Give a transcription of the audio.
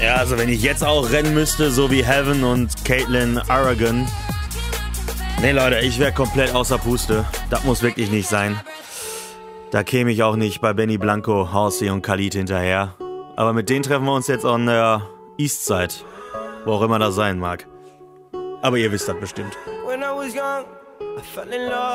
Ja, also wenn ich jetzt auch rennen müsste, so wie Heaven und Caitlin Aragon. Nee, Leute, ich wäre komplett außer Puste. Das muss wirklich nicht sein. Da käme ich auch nicht bei Benny Blanco, Horsey und Khalid hinterher. Aber mit denen treffen wir uns jetzt an der Eastside. Wo auch immer das sein mag. Aber ihr wisst das bestimmt.